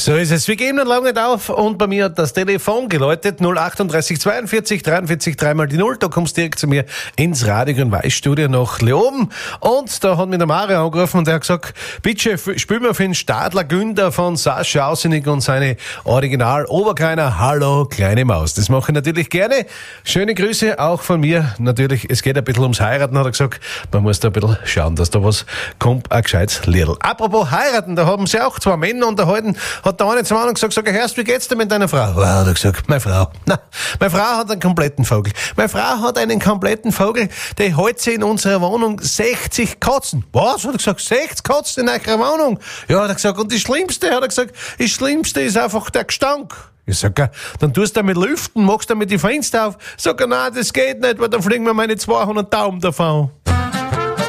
So ist es. Wir geben dann lange nicht auf und bei mir hat das Telefon geläutet. 038 42 43 3 die 0. Da kommst du direkt zu mir ins Radio Grün-Weiß-Studio nach Leoben. Und da hat mich der Mario angerufen und der hat gesagt, bitte spiel mir für den Stadler Günther von Sascha Ausenig und seine Original Oberkreiner Hallo kleine Maus. Das mache ich natürlich gerne. Schöne Grüße auch von mir. Natürlich, es geht ein bisschen ums Heiraten, hat er gesagt. Man muss da ein bisschen schauen, dass da was kommt, ein gescheites Liedl. Apropos heiraten, da haben sie auch zwei Männer unterhalten. Hat der eine zum anderen gesagt, hörst, wie geht's dir mit deiner Frau? Ja, hat er gesagt, meine Frau hat einen kompletten Vogel. Meine Frau hat einen kompletten Vogel, der hält sich in unserer Wohnung 60 Katzen. Was? Hat er gesagt, 60 Katzen in eurer Wohnung? Ja, hat er gesagt, und das Schlimmste ist einfach der Gestank. Ich sag, dann tust du damit lüften, machst damit die Fenster auf. Sag, nein, das geht nicht, weil dann fliegen mir meine 200 Daumen davon.